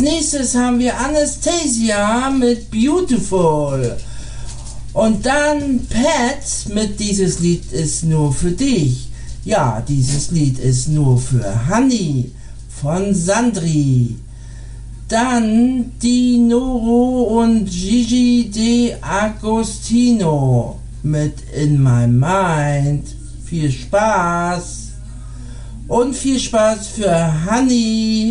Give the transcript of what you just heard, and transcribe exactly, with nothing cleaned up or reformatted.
nächstes haben wir Anastasia mit Beautiful. Und dann Pat mit Dieses Lied ist nur für dich. Ja, dieses Lied ist nur für Honey von Sandri. Dann die Noro und Gigi De Agostino mit In My Mind. Viel Spaß. Und viel Spaß für Honey.